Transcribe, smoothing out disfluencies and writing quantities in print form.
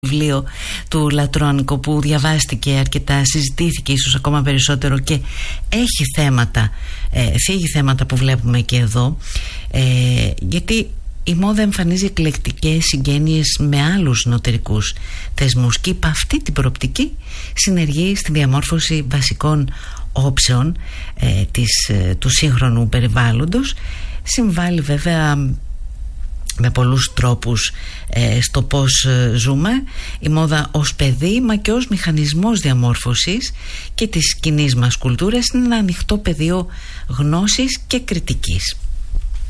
βιβλίο του Λατρόνικο που διαβάστηκε αρκετά, συζητήθηκε ίσως ακόμα περισσότερο και έχει θέματα, θίγει θέματα που βλέπουμε και εδώ, γιατί η μόδα εμφανίζει εκλεκτικές συγγένειες με άλλους νοτερικούς θεσμούς και υπ' αυτή την προοπτική συνεργεί στη διαμόρφωση βασικών όψεων του σύγχρονου περιβάλλοντος. Συμβάλλει βέβαια με πολλούς τρόπους στο πώς ζούμε η μόδα ως παιδί, μα και ως μηχανισμός διαμόρφωσης και της κοινής μας κουλτούρας. Είναι ένα ανοιχτό πεδίο γνώσης και κριτικής.